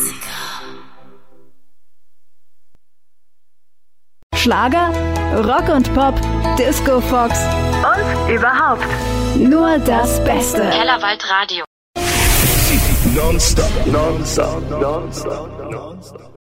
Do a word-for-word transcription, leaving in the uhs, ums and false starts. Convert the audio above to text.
Schlager, Rock und Pop, Disco Fox und überhaupt nur das Beste. Kellerwald Radio. Non-stop, non-stop, non-stop, non-stop.